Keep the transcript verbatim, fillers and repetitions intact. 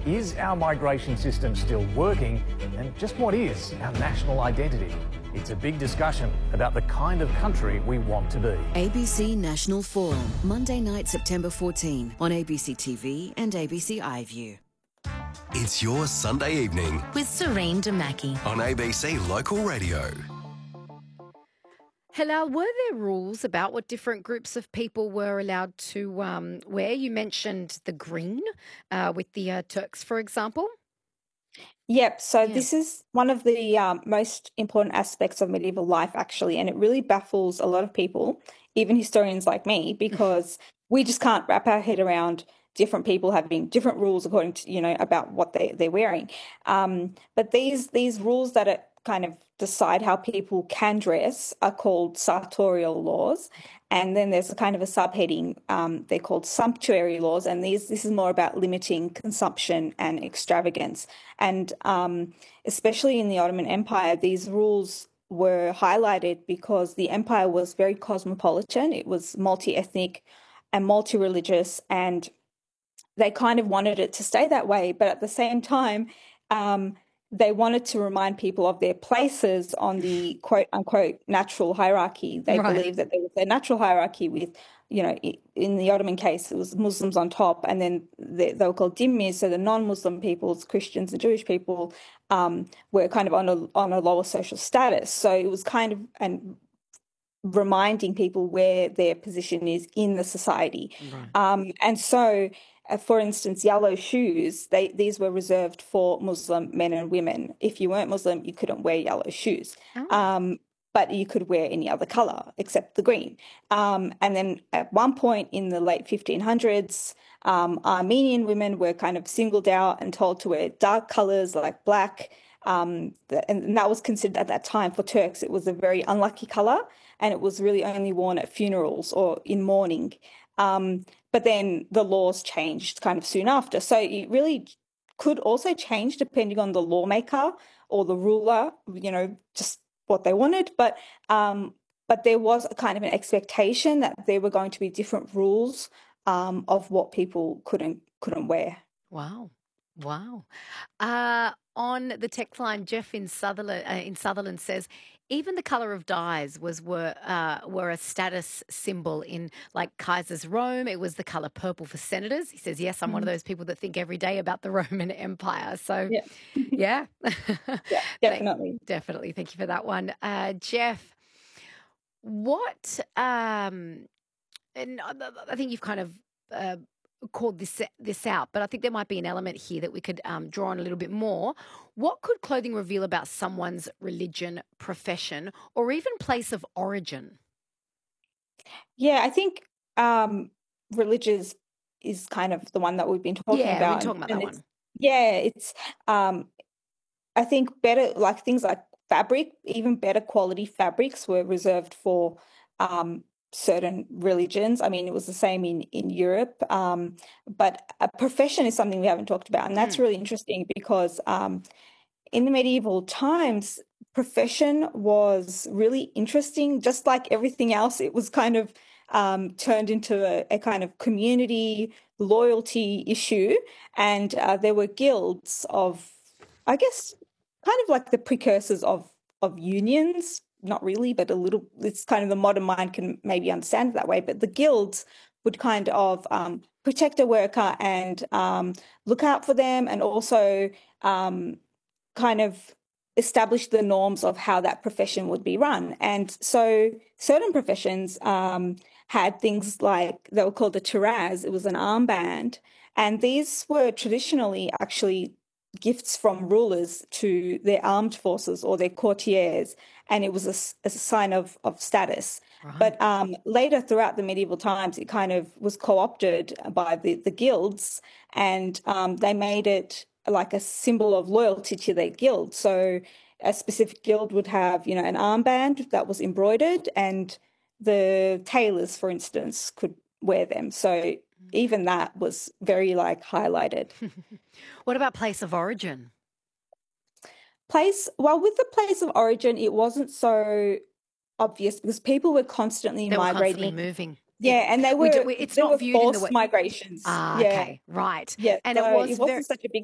Is our migration system still working? And just what is our national identity? It's a big discussion about the kind of country we want to be. A B C National Forum, Monday night, September fourteenth on A B C T V and A B C iView. It's your Sunday evening with Serene Damaki on A B C Local Radio. Hello, were there rules about what different groups of people were allowed to um, wear? You mentioned the green uh, with the uh, Turks, for example. Yep. So Yeah. this is one of the um, most important aspects of medieval life, actually, and it really baffles a lot of people, even historians like me, because we just can't wrap our head around different people having different rules according to, you know, about what they, they're wearing. Um, but these these rules that are kind of decide how people can dress are called sartorial laws. And then there's a kind of a subheading, um, they're called sumptuary laws. And these this is more about limiting consumption and extravagance. And um, especially in the Ottoman Empire, these rules were highlighted because the empire was very cosmopolitan. It was multi-ethnic and multi-religious, and they kind of wanted it to stay that way. But at the same time, um, they wanted to remind people of their places on the quote unquote natural hierarchy. They Right. believed that there was a natural hierarchy with, you know, i- in the Ottoman case, it was Muslims on top, and then they, they were called dhimmis, so the non-Muslim peoples, Christians and Jewish people, um, were kind of on a on a lower social status. So it was kind of and reminding people where their position is in the society. Right. Um, and so, uh, for instance, yellow shoes, they these were reserved for Muslim men and women. If you weren't Muslim, you couldn't wear yellow shoes. Oh. Um, but you could wear any other colour except the green. Um, and then at one point in the late fifteen hundreds, um, Armenian women were kind of singled out and told to wear dark colours like black. Um, th- and that was considered at that time for Turks, it was a very unlucky colour, and it was really only worn at funerals or in mourning. Um, but then the laws changed kind of soon after. So it really could also change depending on the lawmaker or the ruler, you know, just what they wanted. But um, but there was a kind of an expectation that there were going to be different rules um, of what people couldn't couldn't wear. Wow. Wow. Uh, on the text line, Jeff in Sutherland, uh, in Sutherland says, even the colour of dyes was were uh, were a status symbol in like Kaiser's Rome. It was the colour purple for senators. He says, yes, I'm one of those people that think every day about the Roman Empire. So, Yeah, yeah. yeah, Thank- definitely. Definitely. Thank you for that one. Uh, Jeff, what, um, and I I think you've kind of uh, called this this out, but I think there might be an element here that we could um, draw on a little bit more. What could clothing reveal about someone's religion, profession, or even place of origin? Yeah, I think um, religious is kind of the one that we've been talking Yeah, we've about. been talking about and that it's, one. yeah, it's um, I think better like things like fabric, even better quality fabrics were reserved for um, certain religions. I mean, it was the same in in Europe, um, but a profession is something we haven't talked about, and that's Mm. really interesting because um, in the medieval times, profession was really interesting. Just like everything else, it was kind of um, turned into a, a kind of community loyalty issue, and uh, there were guilds of, I guess, kind of like the precursors of of unions. Not really, but a little. It's kind of the modern mind can maybe understand it that way. But the guilds would kind of um, protect a worker and um, look out for them, and also um, kind of establish the norms of how that profession would be run. And so certain professions um, had things like, they were called the tiraz. It was an armband. And these were traditionally actually gifts from rulers to their armed forces or their courtiers. And it was a, s- a sign of, of status. Right. But um, later throughout the medieval times, it kind of was co-opted by the, the guilds, and um, they made it like a symbol of loyalty to their guild. So a specific guild would have, you know, an armband that was embroidered, and the tailors, for instance, could wear them. So even that was very like highlighted. What about place of origin? Place, well, with the place of origin, it wasn't so obvious because people were constantly They were migrating. constantly moving. Yeah, and they We were do- we- it's there not were viewed in the forced way- migrations. Ah, yeah, okay, right. yeah. And so it was it wasn't very, such a big